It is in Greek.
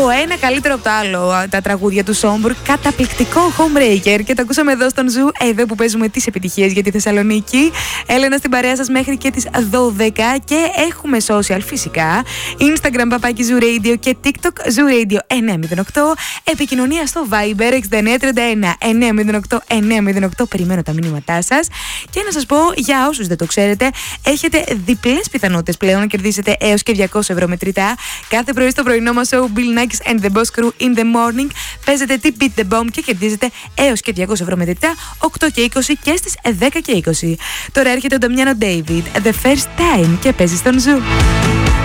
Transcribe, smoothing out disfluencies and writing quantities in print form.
ένα καλύτερο από το άλλο. Τα τραγούδια του Σόμπουρ, καταπληκτικό Homebreaker. Και το ακούσαμε εδώ στον Ζου, εδώ που παίζουμε τις επιτυχίες για τη Θεσσαλονίκη. Έλενα στην παρέα σας μέχρι και τις 12. Και έχουμε social φυσικά. Instagram παπάκι Zoo Radio και TikTok Zoo Radio 908. Επικοινωνία στο Viber 6931 908 908. Περιμένω τα μηνύματά σας. Και να σας πω, για όσους δεν το ξέρετε, έχετε διπλές πιθανότητες πλέον να κερδίσετε έως και 200 ευρώ μετρητά. Κάθε πρωί στο πρωινό μας show Bill Nackis and the Boss Crew in the morning παίζετε τι Beat the Bomb και κερδίζετε έως και 200 ευρώ μετρητά 8 και 20 και στις 10 και 20. Τώρα έρχεται ο Νταμιάνο David, The First Time, και παίζει στον Zoo.